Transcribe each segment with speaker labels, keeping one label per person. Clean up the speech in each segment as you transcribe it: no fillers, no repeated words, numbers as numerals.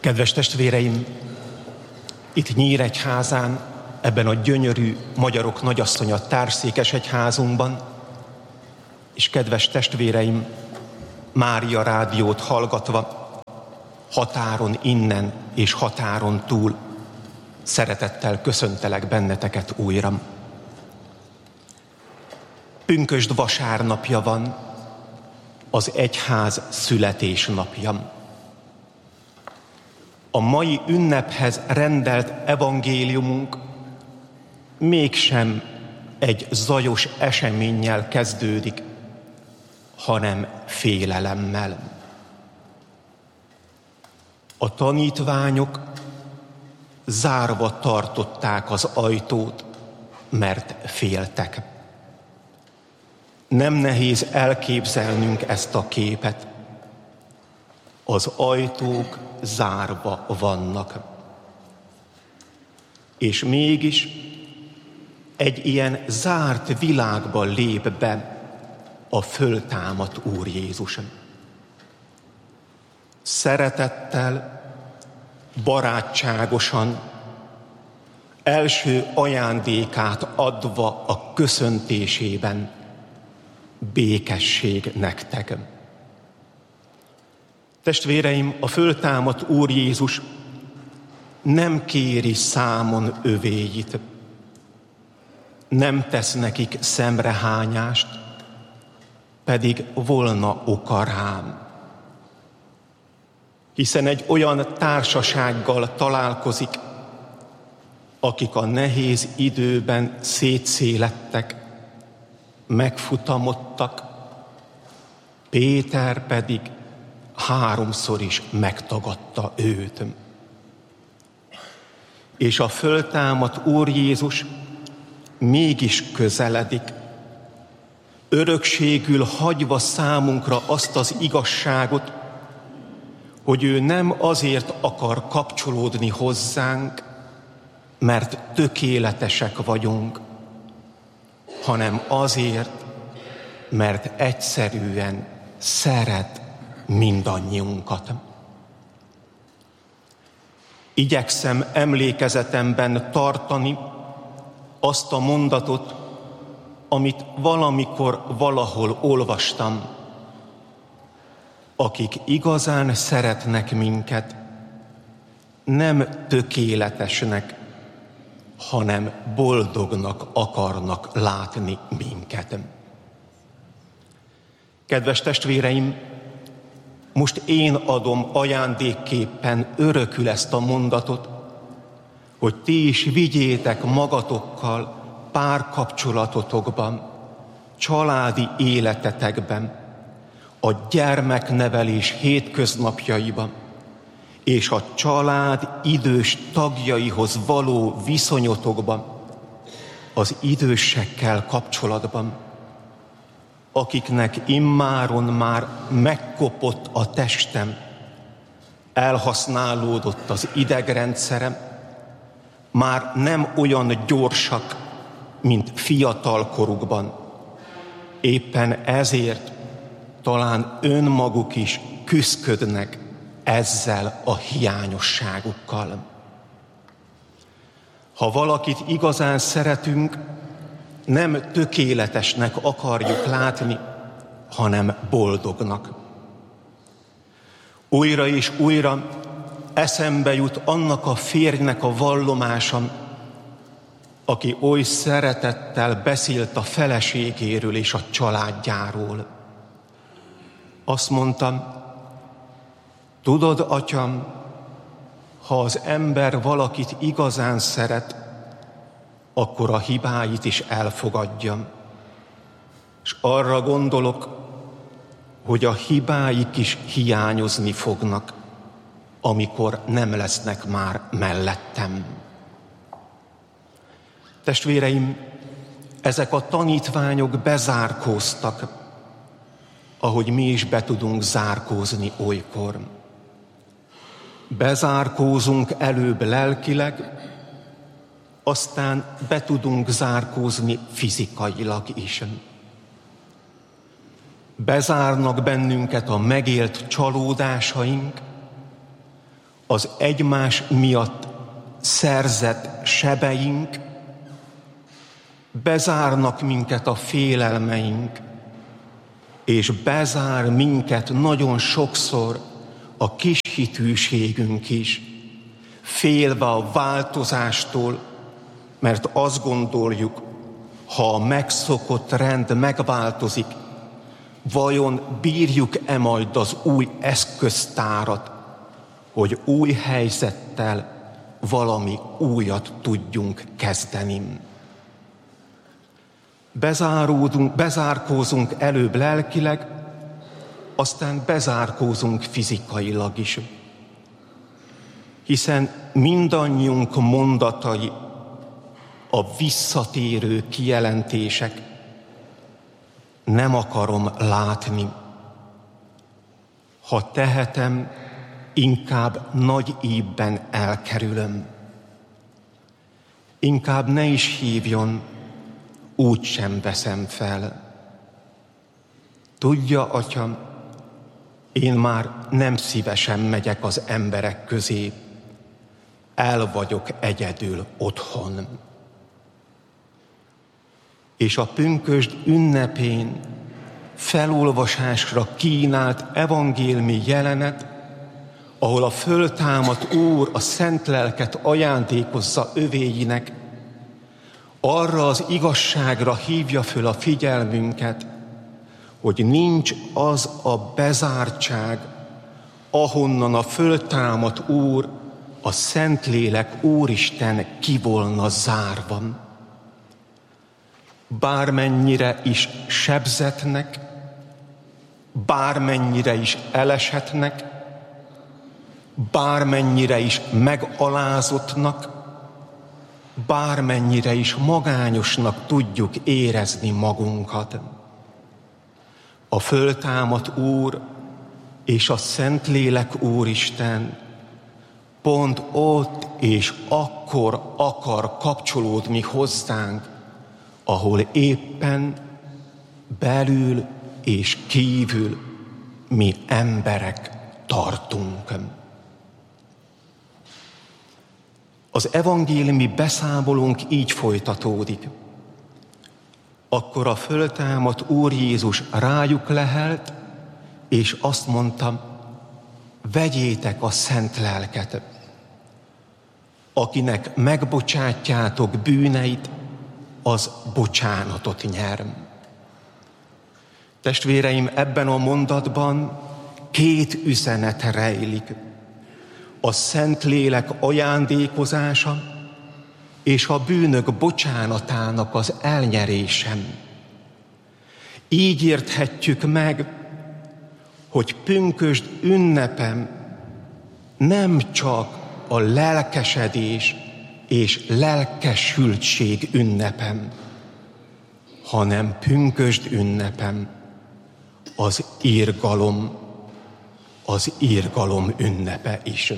Speaker 1: Kedves testvéreim, itt Nyíregyházán, ebben a gyönyörű Magyarok Nagyasszonya Társszékesegyházunkban, és kedves testvéreim, Mária rádiót hallgatva, határon innen és határon túl, szeretettel köszöntelek benneteket újra. Pünkösd vasárnapja van, az egyház születésnapja. A mai ünnephez rendelt evangéliumunk mégsem egy zajos eseménnyel kezdődik, hanem félelemmel. A tanítványok zárva tartották az ajtót, mert féltek. Nem nehéz elképzelnünk ezt a képet. Az ajtók zárva vannak. És mégis egy ilyen zárt világba lép be a föltámadt Úr Jézus. Szeretettel, barátságosan, első ajándékát adva a köszöntésében: békesség nektek. Testvéreim, a föltámadt Úr Jézus nem kéri számon övéit, nem tesz nekik szemrehányást, pedig volna oka rám. Hiszen egy olyan társasággal találkozik, akik a nehéz időben szétszélettek, megfutamodtak, Péter pedig 3-szor is megtagadta őt. És a föltámadt Úr Jézus mégis közeledik, örökségül hagyva számunkra azt az igazságot, hogy ő nem azért akar kapcsolódni hozzánk, mert tökéletesek vagyunk, hanem azért, mert egyszerűen szeret mindannyiunkat. Igyekszem emlékezetemben tartani azt a mondatot, amit valamikor valahol olvastam. Akik igazán szeretnek minket, nem tökéletesnek, hanem boldognak akarnak látni minket. Kedves testvéreim, most én adom ajándékképpen örökül ezt a mondatot, hogy ti is vigyétek magatokkal párkapcsolatotokban, családi életetekben, a gyermeknevelés hétköznapjaiban és a család idős tagjaihoz való viszonyotokban, az idősekkel kapcsolatban, akiknek immáron már megkopott a testem, elhasználódott az idegrendszerem, már nem olyan gyorsak, mint fiatalkorukban. Éppen ezért talán önmaguk is küszködnek ezzel a hiányosságukkal. Ha valakit igazán szeretünk, nem tökéletesnek akarjuk látni, hanem boldognak. Újra és újra eszembe jut annak a férjnek a vallomása, aki oly szeretettel beszélt a feleségéről és a családjáról. Azt mondtam: tudod, atyám, ha az ember valakit igazán szeret, akkor a hibáit is elfogadja. És arra gondolok, hogy a hibáik is hiányozni fognak, amikor nem lesznek már mellettem. Testvéreim, ezek a tanítványok bezárkóztak, ahogy mi is be tudunk zárkózni olykor. Bezárkózunk előbb lelkileg, aztán be tudunk zárkózni fizikailag is. Bezárnak bennünket a megélt csalódásaink, az egymás miatt szerzett sebeink, bezárnak minket a félelmeink, és bezár minket nagyon sokszor a kis hitűségünk is, félve a változástól, mert azt gondoljuk, ha a megszokott rend megváltozik, vajon bírjuk-e majd az új eszköztárat, hogy új helyzettel valami újat tudjunk kezdeni. Bezárkózunk előbb lelkileg, aztán bezárkózunk fizikailag is. Hiszen mindannyiunk mondatai a visszatérő kijelentések, nem akarom látni. Ha tehetem, inkább nagy ívben elkerülöm. Inkább ne is hívjon, úgy sem veszem fel. Tudja, Atyam, én már nem szívesen megyek az emberek közé, el vagyok egyedül otthon. És a pünkösd ünnepén felolvasásra kínált evangéliumi jelenet, ahol a föltámadt Úr a szent lelket ajándékozza övéinek, arra az igazságra hívja föl a figyelmünket, hogy nincs az a bezártság, ahonnan a föltámadt Úr, a Szentlélek Úristen ki volna zárva. Bármennyire is sebzetnek, bármennyire is elesetnek, bármennyire is megalázottnak, bármennyire is magányosnak tudjuk érezni magunkat. A föltámadt Úr és a Szentlélek Úristen pont ott és akkor akar kapcsolódni hozzánk, ahol éppen belül és kívül mi emberek tartunk. Az evangéliumi beszámolónk így folytatódik. Akkor a föltámadt Úr Jézus rájuk lehelt, és azt mondta, vegyétek a szent lelket. Akinek megbocsátjátok bűneit, az bocsánatot nyer. Testvéreim, ebben a mondatban két üzenet rejlik. A Szentlélek ajándékozása és a bűnök bocsánatának az elnyerésem. Így érthetjük meg, hogy pünkösd ünnepem nem csak a lelkesedés és lelkesültség ünnepem, hanem pünkösd ünnepem az írgalom ünnepe is.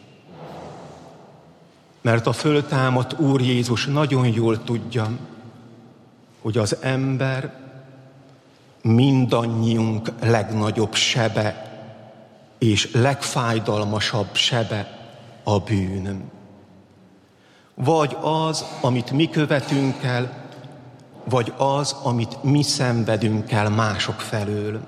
Speaker 1: Mert a föltámadt Úr Jézus nagyon jól tudja, hogy az ember mindannyiunk legnagyobb sebe és legfájdalmasabb sebe a bűn. Vagy az, amit mi követünk el, vagy az, amit mi szenvedünk el mások felől.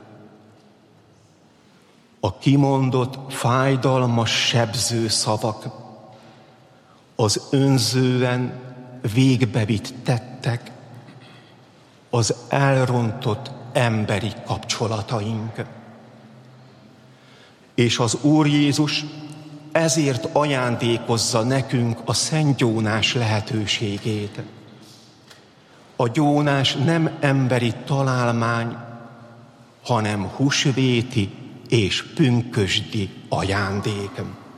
Speaker 1: A kimondott, fájdalmas, sebző szavak, az önzően végbevitt tettek, az elrontott emberi kapcsolataink. És az Úr Jézus ezért ajándékozza nekünk a szent gyónás lehetőségét. A gyónás nem emberi találmány, hanem húsvéti és pünkösdi ajándék.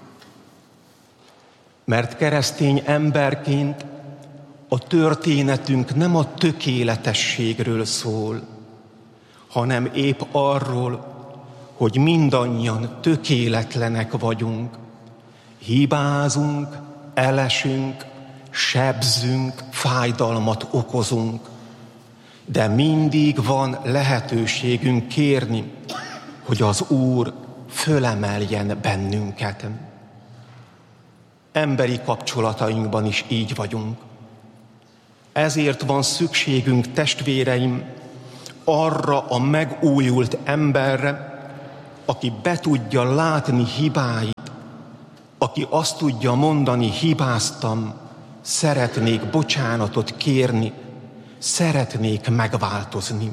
Speaker 1: Mert keresztény emberként a történetünk nem a tökéletességről szól, hanem épp arról, hogy mindannyian tökéletlenek vagyunk, hibázunk, elesünk, sebzünk, fájdalmat okozunk, de mindig van lehetőségünk kérni, hogy az Úr fölemeljen bennünket. emberi kapcsolatainkban is így vagyunk. Ezért van szükségünk, testvéreim, arra a megújult emberre, aki be tudja látni hibáit, aki azt tudja mondani, hibáztam, szeretnék bocsánatot kérni, szeretnék megváltozni.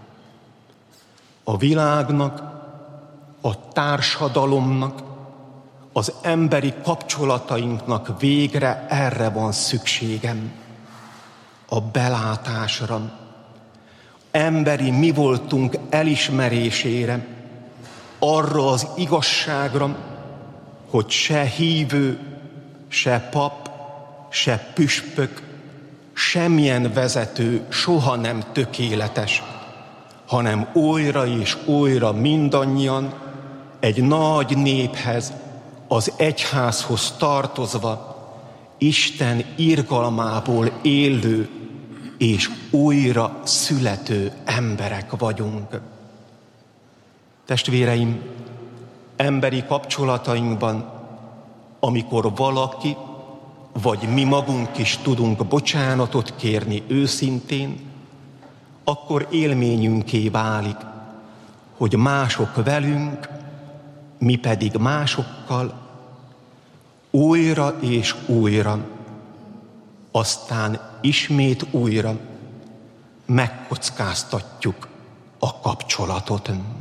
Speaker 1: A világnak, a társadalomnak, az emberi kapcsolatainknak végre erre van szükségem, a belátásra, emberi mi voltunk elismerésére, arra az igazságra, hogy se hívő, se pap, se püspök, semmilyen vezető soha nem tökéletes, hanem újra és újra mindannyian egy nagy néphez, az egyházhoz tartozva, Isten irgalmából élő és újra születő emberek vagyunk. Testvéreim, emberi kapcsolatainkban, amikor valaki, vagy mi magunk is tudunk bocsánatot kérni őszintén, akkor élményünké válik, hogy mások velünk, mi pedig másokkal, újra és újra, aztán ismét újra megkockáztatjuk a kapcsolatot.